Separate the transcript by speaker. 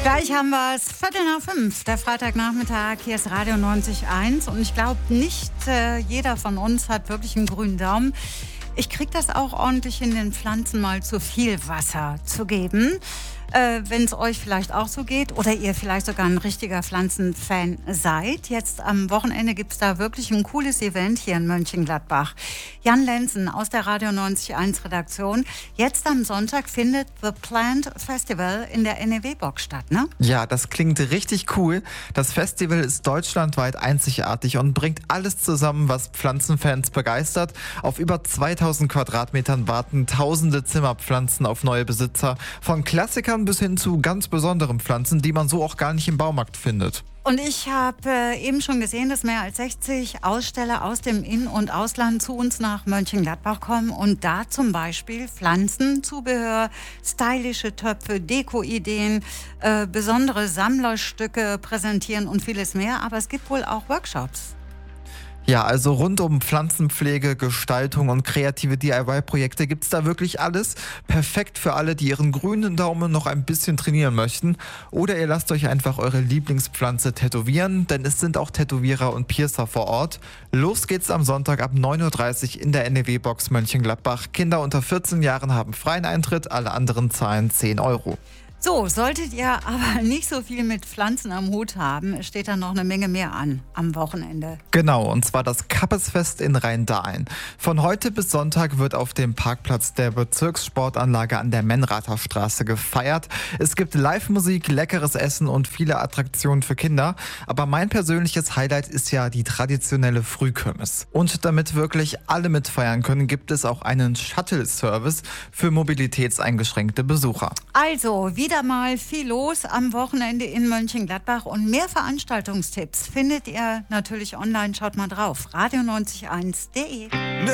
Speaker 1: Gleich haben wir es 4:45, der Freitagnachmittag. Hier ist Radio 90.1 und ich glaube, nicht jeder von uns hat wirklich einen grünen Daumen. Ich kriege das auch ordentlich in den Pflanzen, mal zu viel Wasser zu geben. Wenn es euch vielleicht auch so geht oder ihr vielleicht sogar ein richtiger Pflanzenfan seid. Jetzt am Wochenende gibt es da wirklich ein cooles Event hier in Mönchengladbach. Jan Lenzen aus der Radio 90.1 Redaktion. Jetzt am Sonntag findet The Plant Festival in der NRW-Box statt, ne?
Speaker 2: Ja, das klingt richtig cool. Das Festival ist deutschlandweit einzigartig und bringt alles zusammen, was Pflanzenfans begeistert. Auf über 2000 Quadratmetern warten tausende Zimmerpflanzen auf neue Besitzer. Von Klassikern bis hin zu ganz besonderen Pflanzen, die man so auch gar nicht im Baumarkt findet.
Speaker 1: Und ich habe eben schon gesehen, dass mehr als 60 Aussteller aus dem In- und Ausland zu uns nach Mönchengladbach kommen und da zum Beispiel Pflanzen, Zubehör, stylische Töpfe, Dekoideen, besondere Sammlerstücke präsentieren und vieles mehr. Aber es gibt wohl auch Workshops.
Speaker 2: Ja, also rund um Pflanzenpflege, Gestaltung und kreative DIY-Projekte gibt's da wirklich alles. Perfekt für alle, die ihren grünen Daumen noch ein bisschen trainieren möchten. Oder ihr lasst euch einfach eure Lieblingspflanze tätowieren, denn es sind auch Tätowierer und Piercer vor Ort. Los geht's am Sonntag ab 9:30 Uhr in der NRW-Box Mönchengladbach. Kinder unter 14 Jahren haben freien Eintritt, alle anderen zahlen 10 Euro.
Speaker 1: So, solltet ihr aber nicht so viel mit Pflanzen am Hut haben, es steht da noch eine Menge mehr an am Wochenende.
Speaker 2: Genau, und zwar das Kappesfest in Rheindahlen. Von heute bis Sonntag wird auf dem Parkplatz der Bezirkssportanlage an der Menrather Straße gefeiert. Es gibt Live-Musik, leckeres Essen und viele Attraktionen für Kinder. Aber mein persönliches Highlight ist ja die traditionelle Frühkirmes. Und damit wirklich alle mitfeiern können, gibt es auch einen Shuttle-Service für mobilitätseingeschränkte Besucher.
Speaker 1: Also, wieder mal viel los am Wochenende in Mönchengladbach und mehr Veranstaltungstipps findet ihr natürlich online. Schaut mal drauf, radio901.de.